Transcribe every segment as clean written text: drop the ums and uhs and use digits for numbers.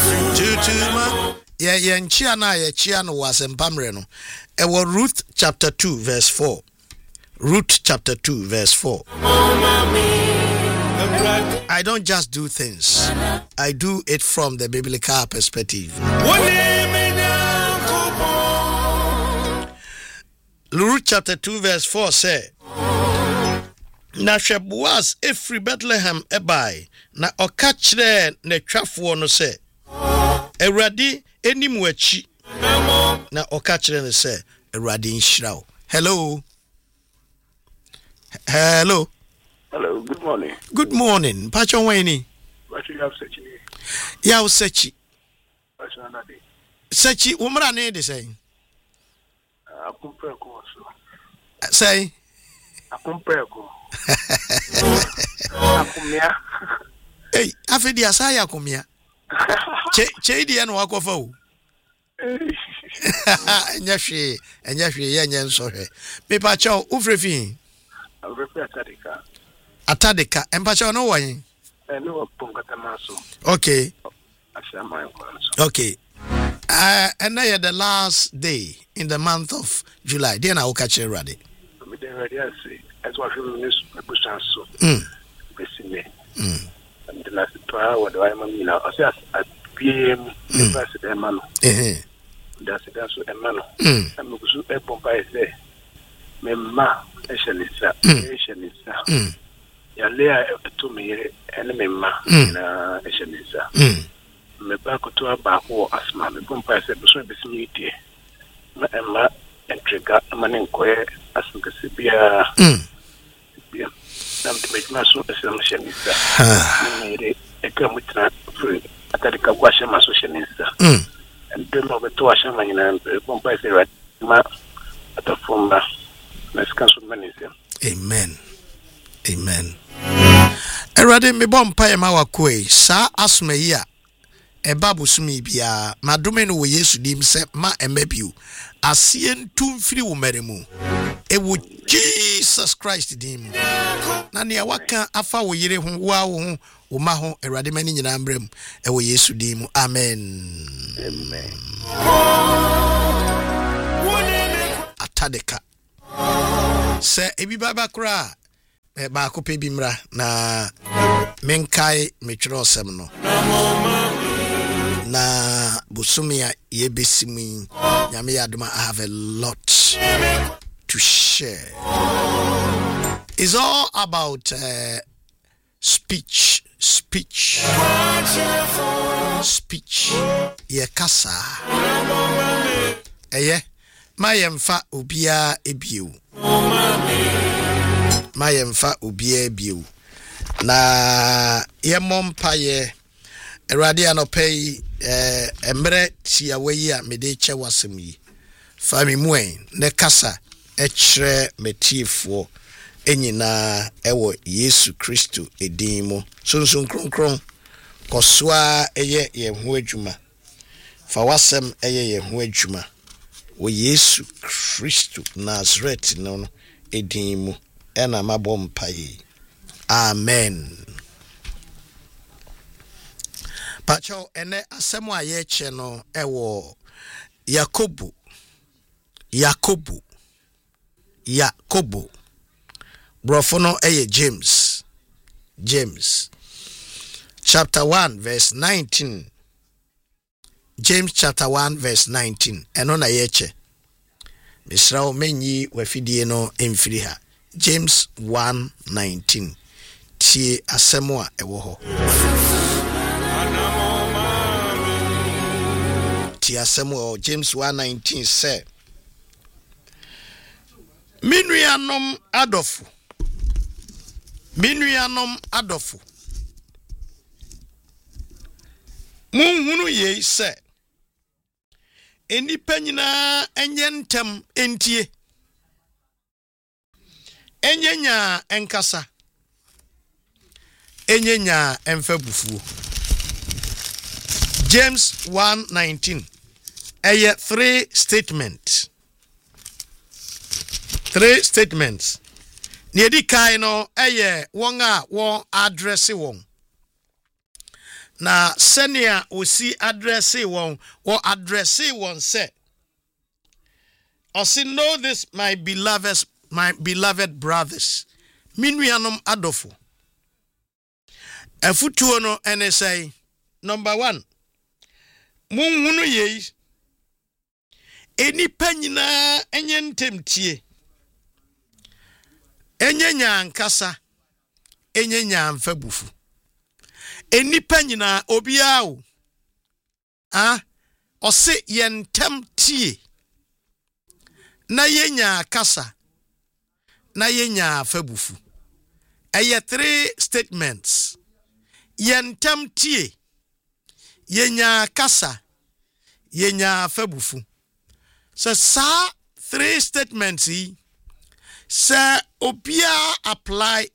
Tutuma. Yeah, chia no was empamre no. Ewo Ruth chapter 2 verse 4. Ruth chapter 2 verse 4. I don't just do things. I do it from the biblical perspective. Ruth chapter 2 verse 4 say, na Boaz efri Bethlehem ebai na okachre ne twafo no se Awurade enim wachi na okachre ne se Awurade nhyiraw. Hello. Hello. Hello, good morning. Good morning. Pacho Wayne. What you have searching? Ya usechi. What's another day? Sechi umra ne de say. Akumpreko so. Say. Akumpreko. Akumia. Hey, afedi asaya akumia. Che di eno akofa o. Enya hwe ye nya nso hwe. Me pacho ufrefi. Ufrefi Atadeka, empacho no wan? No Pongatamaso. Okay. Ashama. Okay. And now the last day in the month of July. Then I will catch you ready. Me dey ready say as what you news push so. Besime. And the last part what I mean now as PM president man. That's so emano. I'm go so e pompa say me ma e shenisa. Ya lea to me ene me ma na e shenisa. Me ba ko to aba ho asma me pompa say so besimi die. Na emma entrega amane nkoye asnka sibia. Bia. Nam de me ma so esem shenisa. Me e kamutra free atadika kwa shema so shenisa. And then over to ashama nyina pompa say right ma atafumba. Let's cancel manism. Amen. Amen. Erade me bom pae ma wakoi sa asuma yi a eba bosumi bia madome no wo Yesu dim se ma emabiu asie ntumfiri wo meremu e wo Jesus Christ dim na ne waka afa wo yire ho wo ma ho erade mani nyina mbrem e wo Yesu dim amen. Amen. Atadeka se ebi baba kura ba ko pe bimra na menkai metwero osem no na busumia yebesimi nyame yadoma. I have a lot to share. It's all about speech ye kasa mayemfa obia ebiu na yemompa ye Erade anopei emre tiawe a mede che wasem yi fami muen ne kasa echre metifo enyina ewo Yesu Kristo edin mu sunsun kronkron kosoa eye ye ho adwuma fa wasem eye ye ho adwuma wo Yesu Kristo Nazareth no edin mu ena mabom pai. Amen. Pacho ene asemo ayeche no ewo Yakobo brofo no eye James chapter 1 verse 19. James chapter 1 verse 19 eno na yeche misrao menyi wafidie no emfiri ha. James 1:19 tie asemo a ewo ho. Tie asemo James 1:19 say Minuanom adofu munhunu ye say enipa nyina enyentem entie enyenya enkasa enyenya emfabufuo. James 1:19 eye three statements niedi kai no eye won a won address won na senia osi addresse won or addresse won say osi know this my beloved brothers minuanom adofo afutuo no ene say number 1 munhunu yei enipa nyina enye ntemtie enye nyankasa enye nyamfabufu enipa nyina obiao ose yentem tie na yenya kasa na yenya fabufu eye 3 statements yentem tie yenya kasa yenya fabufu so sa 3 statements yi sa obia apply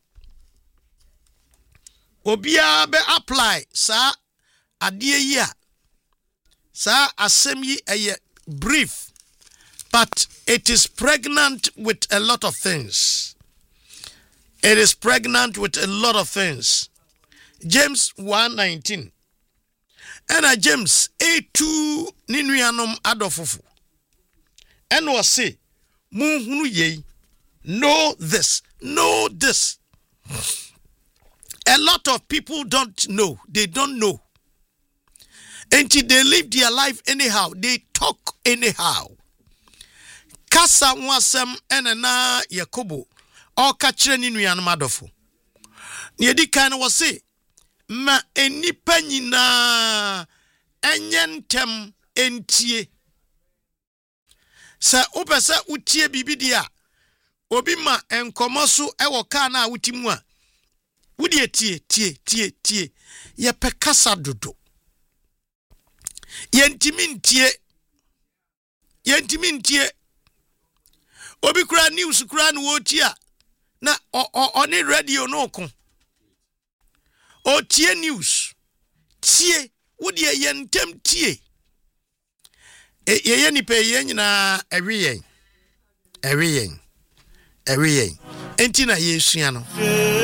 obia be apply sa adie yi a sa asem yi eye brief but it is pregnant with a lot of things. It is pregnant with a lot of things. James 1:19. And James 8:2 ninuanom adofofo. And was say, munhunu ye, know this. A lot of people don't know. They don't know. Until they live their life anyhow. They talk anyhow. Kasa wasem enena Yakobo o ka kire ni nuanom adofo ne edi kan wo se ma enipa nyina enyentem entie sa opesa utie bibidia obi ma enkomoso ewo ka na utimu a wudi tie ye pe kasa dodo yentimintie obi kura news kura no wotia na oni radio no ko o tie news tie wodi yentem tie ye nipa ye nyina ewiyen enti na yesua no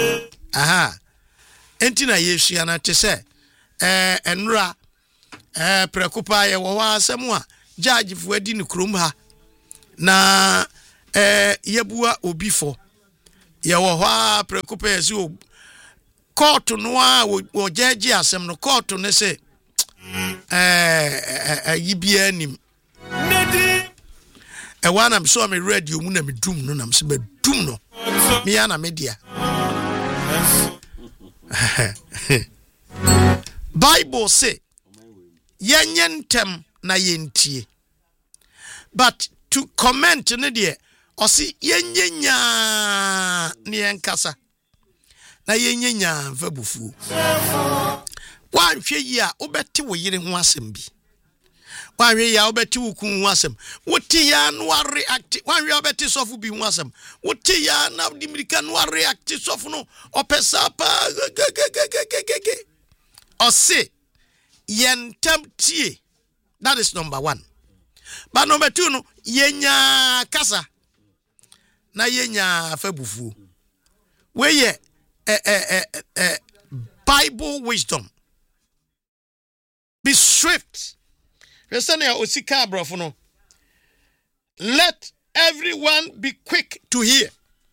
enti na yesua na te se enura preocupa ye wo asem a judge fu adi ne krom ha na yebua obifo ye wo hwa preocupa ye o court no a wo judge asem no court ne se yibia nim wana so me radio mu na me dum no nam se be dum no me ya na media Bible say yenyentem na yentie but to comment ne de osi yenyenya ne enkasa na yenyenya mfabufu wanhwe yi a obete wo yire ho asem bi wanhwe ya obete wo kun ho asem wote ya no react wanhwe obete sofu bi ho asem wote ya na dimirika no react sofu no opesa pa osi yentem tie. That is number 1. But number 2 no yenya kasa na yenya fabufu we ye Bible wisdom. Be swift. Let everyone be quick to hear,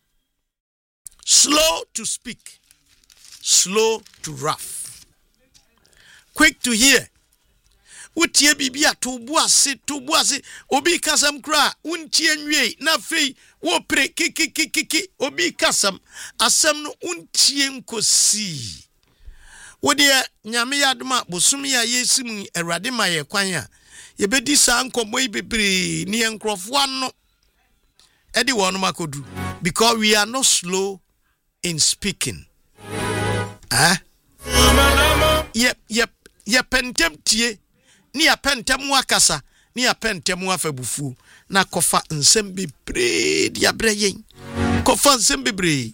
slow to speak, slow to wrath. Quick to hear. Utie bibia to boase obi kasam kra untie nwie na fei wo pre kiki obi kasam asem no untie nkosi wode nyame yadoma bosum ya yesim awrade ma ye kwan a ye bedi sa nkomoi bebre ni enkrofo ano edi wonu makodu because we are not slow in speaking. Ye pentem tie ni apentemu akasa ni apentemu afabufu na kofa nsem bebre dia breyen kofa nsem bebre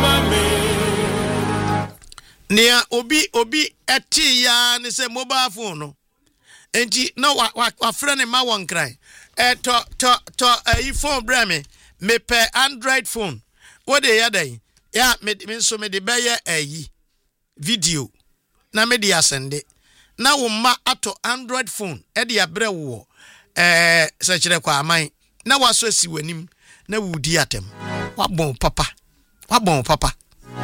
nia obi eti ya ni se mobile phone no enti na wa frene ma won kran to iPhone brame me pe Android phone what dey yadan ya me so me de beye ayi video na me de asende na wo ma ato Android phone e de abrɛ wo se kyerɛ kwa aman na waso asi wanim na wudi atem wabon papa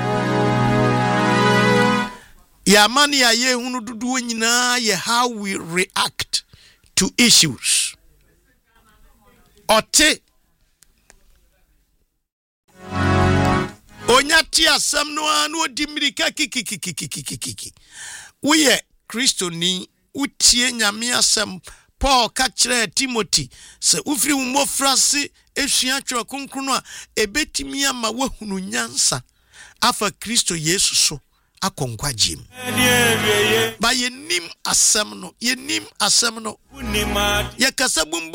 ya mani ya ye hunu dudu nyina ye how we react to issues ote onyati asam no anu odi mirika kiki woyɛ kristoni utie nyame asam Paul ka kyerɛ Timothy sɛ ufiri mmofrase esua twɛ konkrono a ebetimi ama wahunu nyansa afa Kristo Yesu so akonkwagiem ba yenim asam no ye kasa bum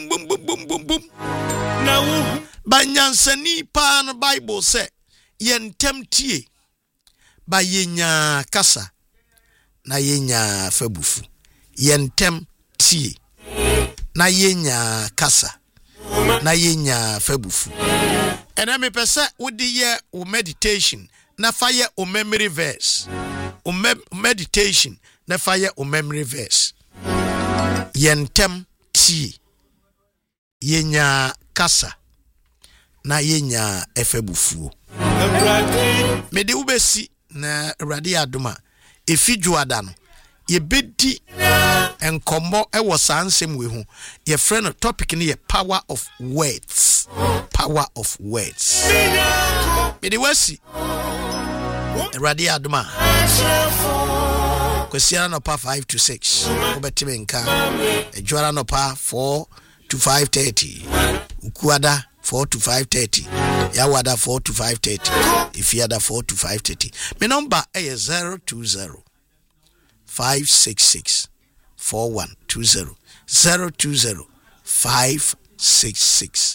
na wo ba nyansani pa no Bible sɛ yentem tie ba yenya kasa na yenya fabufu yentem tie na yenya kasa na yenya fabufu ena me pese wodi ye o meditation na fire o memory verse o meditation na fire o memory verse yentem tie yenya kasa na yenya efabufu me de ubesi na Awurade adoma efidwo ada no ye bedi enkomo ewo sansem we hu ye frɛ no topic ni ye power of words me de wasi Awurade adoma kwesiara no pa 5 to 6 obetime nka edwara no pa 4 to 5:30 ukuada 4 to 5:30 yawada 4 to 5:30 ifiada 4 to 5:30 me number is 020 566 4120 020 566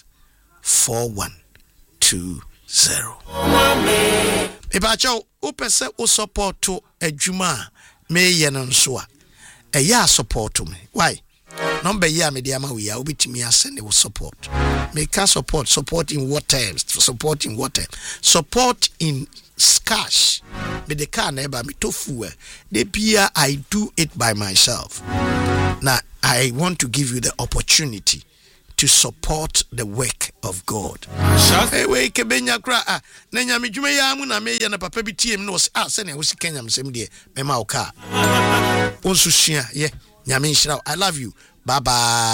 4120 Ibacho upese o support to adwuma me ye no nso a eya support me why number ya me dia ma we ya obetimi asend wo support me can support in what terms support in cash me the car neighbor me tofu the beer I do it by myself. Now I want to give you the opportunity to support the work of God. Hey, we kebenya kra na nyame dwuma ya mu na me ye na papa bi tie me no se na wo sika nyam sem de me ma wo ka onsu sua ye nyame nhyira I love you. Bye bye.